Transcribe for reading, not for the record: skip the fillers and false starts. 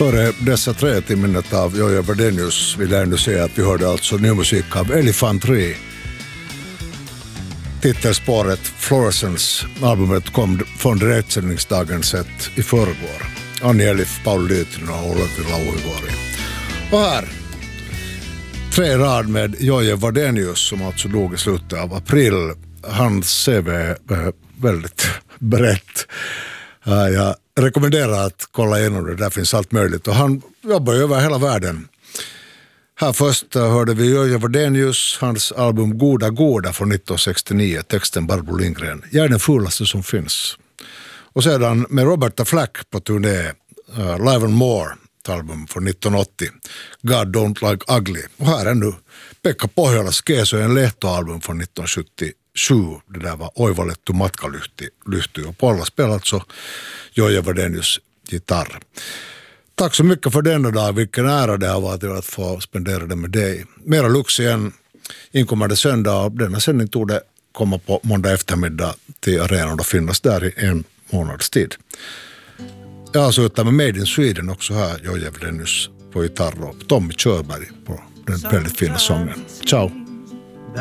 Före dessa 3 minnet av Jojje Wadenius vill jag ändå säga att vi hörde alltså ny musik av Elefantri. Titelspåret Fluorescence, albumet kom från direktsändningsdagen sett i förrgår. Annie Elif, Paul Lytyn och Olavi Lauhivuori. Och här, 3 rad med Jojje Wadenius som alltså dog i slutet av april. Hans CV är väldigt brett. Jag rekommenderar att kolla igenom det, där finns allt möjligt. Och han jobbar över hela världen. Här först hörde vi Jojje Wadenius, hans album Goda Goda från 1969, texten Barbro Lindgren. Jag är den fulaste som finns. Och sedan med Roberta Flack på turné, Live and More, ett album från 1980, God Don't Like Ugly. Och här är nu Pekka Pohjolas Keso en Lehto-album från 1977. Det där var Oivallettu matkalyhty och på alla spel alltså Jojje Wadenius gitarr. Tack så mycket för denna dag, vilken ära det har varit att få spendera det med dig. Mera Lux igen inkommande söndag, och denna sändning tog det komma på måndag eftermiddag till arenan och finnas där i 1 månads tid. Jag har slutat med Made in Sweden också här, Jojje Wadenius på gitarr och Tommy Körberg på den väldigt fina sången. Ciao!